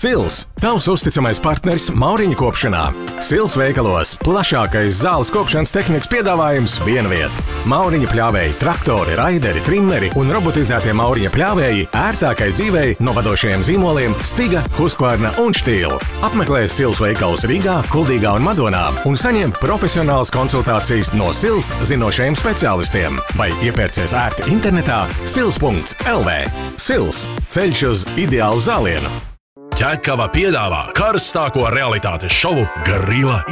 Sils – tavs uzticamais partners Mauriņu kopšanā. Sils veikalos plašākais zāles kopšanas tehnikas piedāvājums viena vieta. Mauriņu pļāvēji, traktori, raideri, trimmeri un robotizētie Mauriņu pļāvēji ērtākai dzīvei no vadošajiem zīmoliem Stiga, Husqvarna un Stihl. Apmeklē Sils veikalus Rīgā, Kuldīgā un Madonā un saņem profesionālas konsultācijas no Sils zinošajiem speciālistiem. Vai iepērcies ērti internetā sils.lv. Sils – ceļš uz ideālu zālienu. Ķekava piedāvā karstāko realitātes šovu Garila